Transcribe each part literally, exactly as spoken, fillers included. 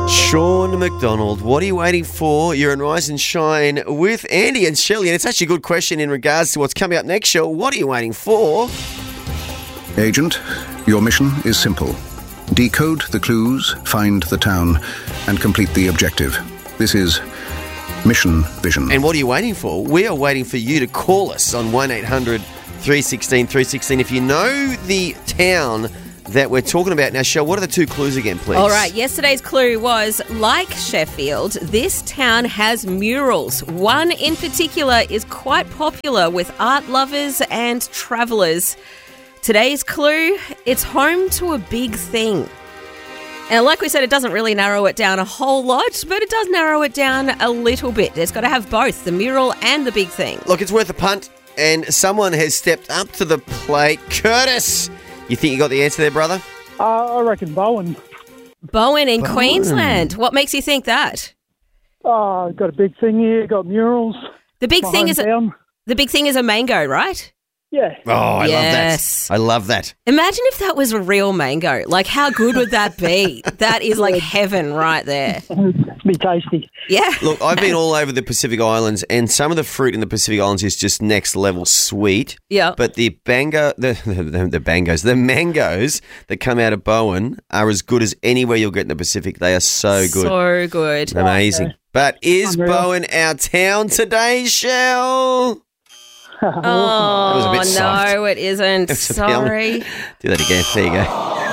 Sean McDonald, what are you waiting for? You're in Rise and Shine with Andy and Shelley, and it's actually a good question in regards to what's coming up next, Shell. What are you waiting for? Agent, your mission is simple. Decode the clues, find the town, and complete the objective. This is Mission Vision. And what are you waiting for? We are waiting for you to call us on one eight hundred three one six three one six if you know the town that we're talking about. Now, Shell, what are the two clues again, please? All right, yesterday's clue was, like Sheffield, this town has murals. One in particular is quite popular with art lovers and travellers. Today's clue, it's home to a big thing. And like we said, it doesn't really narrow it down a whole lot, but it does narrow it down a little bit. It's got to have both, the mural and the big thing. Look, it's worth a punt, and someone has stepped up to the plate. Curtis, you think you got the answer there, brother? Uh, I reckon Bowen. Bowen in Bowen. Queensland. What makes you think that? Oh, got a big thing here, got murals. The big My thing is a, hometown. the big thing is a mango, right? Yeah. Oh, I Yes. love that. I love that. Imagine if that was a real mango. Like, how good would that be? That is like heaven right there. Be tasty. Yeah. Look, I've been all over the Pacific Islands, and some of the fruit in the Pacific Islands is just next level sweet. Yeah. But the bango, the, the, the bangos, the mangoes that come out of Bowen are as good as anywhere you'll get in the Pacific. They are so good. So good. Amazing. Okay. But is Unreal. Bowen our town today, Shell? Oh, was a bit soft. no, it isn't. It's a bit- Sorry. Do that again. There you go.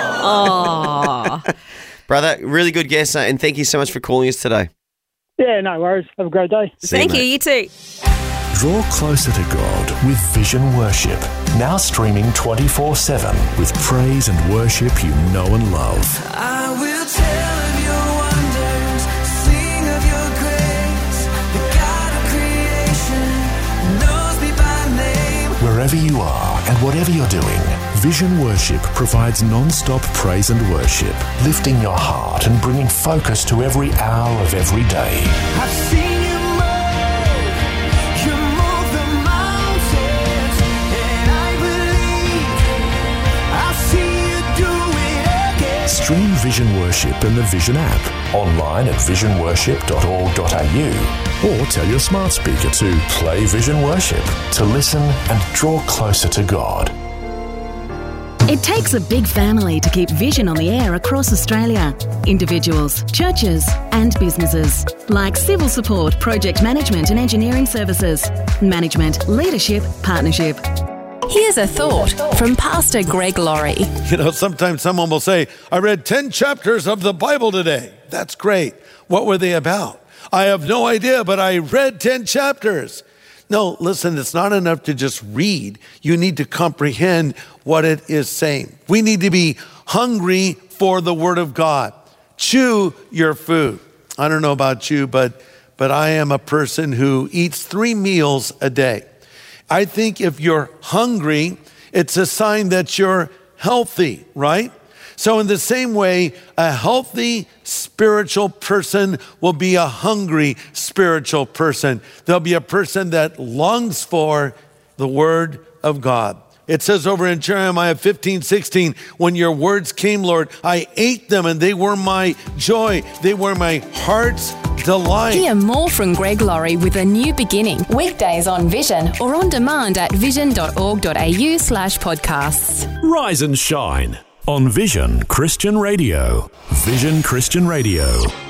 Oh. Brother, really good guess, uh, and thank you so much for calling us today. Yeah, no worries. Have a great day. See you, Thank you, mate. you too. Draw closer to God with Vision Worship. Now streaming twenty-four seven with praise and worship you know and love. I will tell of your wonders, sing of your grace. The God of creation knows me by name. Wherever you are and whatever you're doing, Vision Worship provides non-stop praise and worship, lifting your heart and bringing focus to every hour of every day. I've seen you move, you move the mountains, and I believe I'll see you do it again. Stream Vision Worship in the Vision app, online at vision worship dot org dot a u, or tell your smart speaker to play Vision Worship to listen and draw closer to God. It takes a big family to keep Vision on the air across Australia. Individuals, churches and businesses. Like civil support, project management and engineering services. Management, leadership, partnership. Here's a thought from Pastor Greg Laurie. You know, sometimes someone will say, I read ten chapters of the Bible today. That's great. What were they about? I have no idea, but I read ten chapters. No, listen, it's not enough to just read. You need to comprehend what it is saying. We need to be hungry for the Word of God. Chew your food. I don't know about you, but, but I am a person who eats three meals a day. I think if you're hungry, it's a sign that you're healthy, right? So in the same way, a healthy spiritual person will be a hungry spiritual person. There'll be a person that longs for the Word of God. It says over in Jeremiah fifteen sixteen, when your words came, Lord, I ate them and they were my joy. They were my heart's delight. Hear more from Greg Laurie with A New Beginning. Weekdays on Vision or on demand at vision dot org dot a u slash podcasts. Rise and Shine on Vision Christian Radio. Vision Christian Radio.